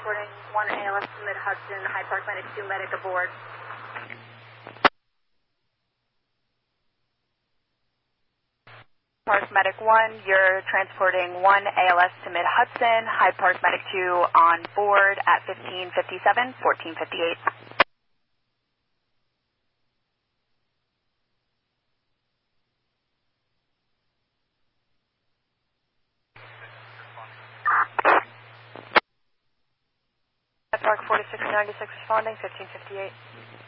transporting 1 ALS to Mid-Hudson, Hyde Park Medic 2 medic aboard. Park Medic 1, you're transporting 1 ALS to Mid-Hudson, Hyde Park Medic 2 on board at 1557, 1458. Hyde Park 4696 responding, 1558.